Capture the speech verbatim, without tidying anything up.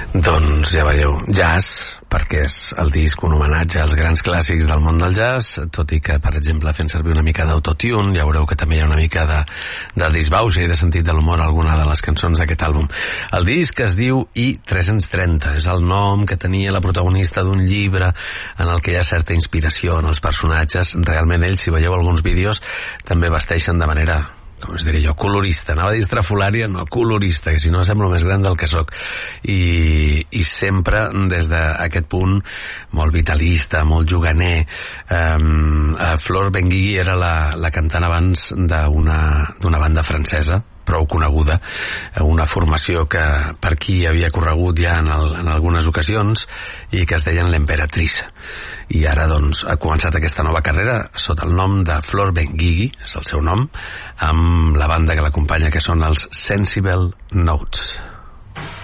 Doncs ja veieu, jazz, perquè és el disc un homenatge als grans clàssics del món del jazz, tot i que, per exemple, fent servir una mica d'autotune, ja veureu que també hi ha una mica de, de disbauxa i de sentit de l'humor a alguna de les cançons d'aquest àlbum. El disc es diu I tres-cents trenta, és el nom que tenia la protagonista d'un llibre en el que hi ha certa inspiració en els personatges. Realment ells, si veieu alguns vídeos, també vesteixen de manera, com es diria jo, colorista. Anava a dir estrafolària, no, colorista, que si no semblo més gran del que sóc. I, i sempre des d'aquest punt molt vitalista, molt juganer. Um, Flor Benguigui era la, la cantant abans d'una d'una banda francesa prou coneguda, una formació que per qui havia corregut ja en, el, en algunes ocasions i que es deien l'Emperatrice. I ara doncs ha començat aquesta nova carrera sota el nom de Flor Benguigui, és el seu nom, amb la banda que l'acompanya, que són els Sensible Notes.